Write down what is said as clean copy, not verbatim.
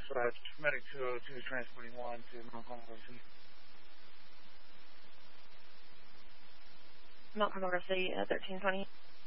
dispatch, medic 202 transporting 1 to Mount Carmel City. Mount Carmel City, 1320.